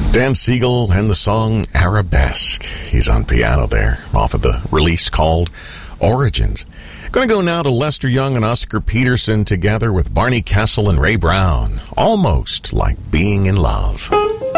Dan Siegel and the song Arabesque. He's on piano there, off of the release called Origins. Going to go now to Lester Young and Oscar Peterson together with Barney Kessel and Ray Brown. Almost Like Being in Love.